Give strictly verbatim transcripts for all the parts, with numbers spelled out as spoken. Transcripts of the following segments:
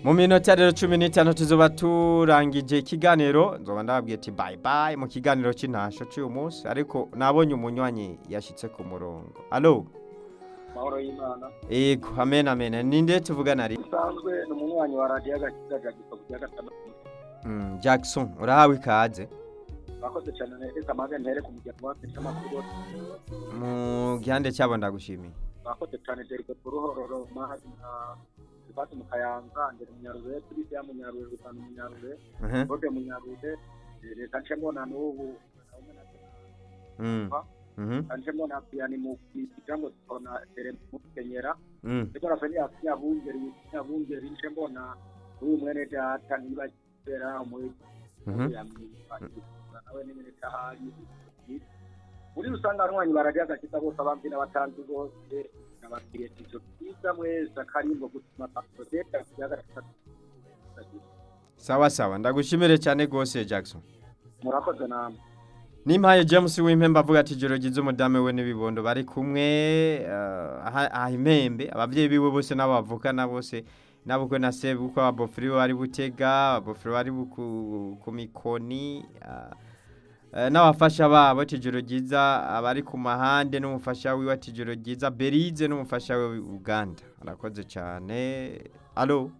Mu minota rero cumi n'itanu tuzoba turangije ikiganiro nzoba ndababwiye ati bye bye mu kiganiro cy'intasho cy'uyu munsi ariko nabonye umunywanyi yashitse ku murongo. Allo Mahoro y'Imana. Yego amen amen ninde tuvugana ari Sanzwe ni umunywanyi wa radio agakiza Jackson kugira gatandatu. Mm Jackson urahawe ikaze. Bakoze cyane neza amaze ntere ku mujya kwa Peter Makuru. Mu gihande cyabo ndagushimiye. Bakoze cyane Deriko Ruhororo mazi na Bati mu Kayanza ngere munyaruwe kuri ya munyaruwe gutana munyaruwe. Mhm. Bode munyaruwe reka nshemona n'ubu. Mm. Mhm. Anjemo na yani mu kijango tona tere mu kenyera. Mm. Eko rafeni ya bungeri ya bungeri nshembona uyu mwene data niba kera mu Mhm. nawe nyine tahari muri usanga arwanyi baradia gakita bose abambi n'abatanzi bose n'abakiriye cyo kiza mwese akarimbo gutuma pasodeta yagatatu. Sawa sawa ndagushimire cyane gose Jackson. Murakoze namwe. Nimpaye James w'impemba avuga ati joro gize umudame we n'ibibondo bari kumwe aha impembe abavyeyi biwe bose nabo bavuka na bose nabukwe na sebe uko abofri bari butega abofri bari ku mikoni n'abafasha babo tijoro giza abari ku mahande n'umufasha wiwe tijoro giza Berize n'umufasha we Uganda arakoze cyane. Allo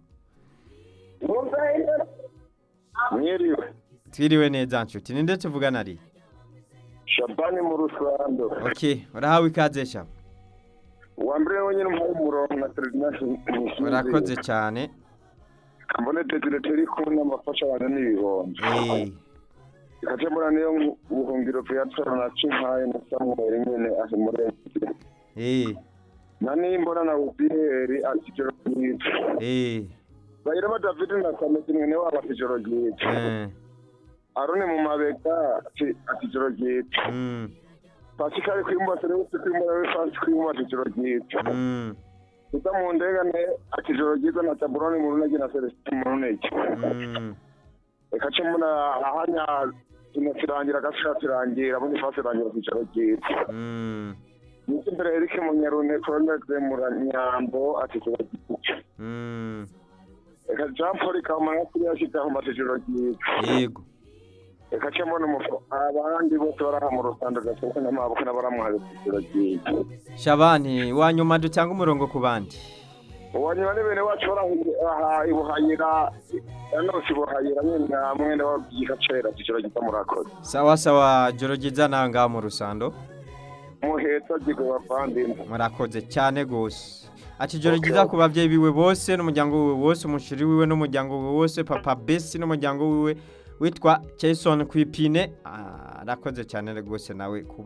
Mwiriwe. Twiriwe neza nshuti ninde tuvugana ari Shabani mu Rusando. Okay urahawe ikaze sha Wambere wenyine mu murongo na Tradition. urakoze cyane. Mbone tetire teri kuna mafasha bana n'ibibondo. Eh Ikatembura niyo buhungiro pya tsara na chimpaye na Samuel nyene ahimure. eh Nani mbona na ubiheri akijoro gito. eh Bayira ba David na Samuel nyene waba akijoro gito. eh Arone mu mabeka akijoro gito. mm Pasikari kwimba sere kwimba we fast kwimba akijoro gito. mm Kuta mu ndega ne akijoro gito na taburoni mu runege na sere mu runege. mm Ekache muna ahanya tunasirangira gashirangira muri fase rangira akijoro gito. mm Nisi mbere Eric Munyarune Colonel Muranyambo akijoro gito. mm Eka Jean Paul Kamana kuri ashika mu akijoro gito. yego Ekache muna mufo abandi bose baraha mu Rusando gasoka n'amaboko n'abaramwaje akijoro gito. Shabani wanyuma dutanga umurongo ku bandi. Wanyuma ne bene wacu baraha ibuhayira ano sibuhayira nyine mwene wabyika cera akijoro gito murakoze. Sawa sawa joro giza nanga mu Rusando Muheta gigo bavandi. murakoze cyane gose. Ati joro giza ku bavyeyi biwe bose n'umuryango wiwe wose umushiri wiwe n'umuryango wiwe wose papa Besi n'umuryango wiwe witwa Jason Kwipine arakoze cyane gose nawe ku